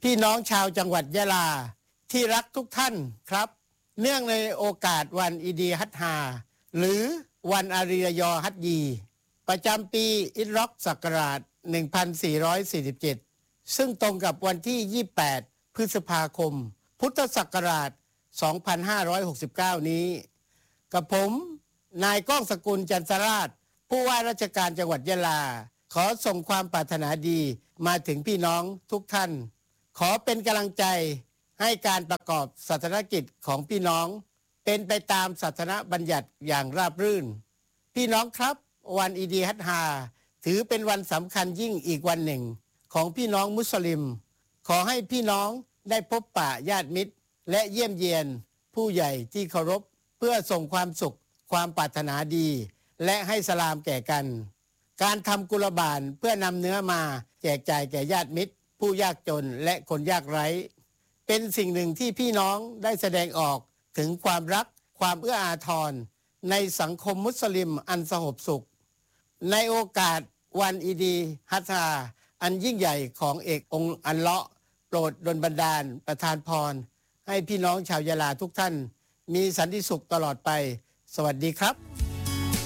พี่น้องชาวจังหวัดยะลาที่รักทุกท่านครับเนื่องในโอกาสวันอีดีฮัตฮาหรือวันอารียอฮัตยีประจำปีอิรอกศักราช 1447 ซึ่งตรงกับวันที่ 28 พฤษภาคม พุทธศักราช 2569 นี้กับผมนายก้องสกุลจันทราชผู้ว่าราชการจังหวัดยะลาขอส่งความปรารถนาดีมาถึงพี่น้องทุกท่านขอเป็นกำลังใจให้การประกอบศาสนกิจของพี่น้องเป็นไปตามศาสนบัญญัติอย่างราบรื่นพี่น้องครับวันอีดีฮัตฮาถือเป็นวันสำคัญยิ่งอีกวันหนึ่งของพี่น้องมุสลิมขอให้พี่น้องได้พบปะญาติมิตรและเยี่ยมเยียนผู้ใหญ่ที่เคารพเพื่อส่งความสุขความปรารถนาดีและให้สลามแก่กันการทำกุรบานเพื่อนำเนื้อมาแจกจ่ายแก่ญาติมิตรผู้ยากจนและคนยากไร้เป็นสิ่งหนึ่งที่พี่น้องได้แสดงออกถึงความรักความเอื้ออาทรในสังคมมุสลิมอันสงบสุขในโอกาสวันอีดีฮัตฮาอันยิ่งใหญ่ของเอกองค์อัลเลาะห์โปรดดลบันดาลประทานพรให้พี่น้องชาวยะลาทุกท่านมีสันติสุขตลอดไปสวัสดีครับ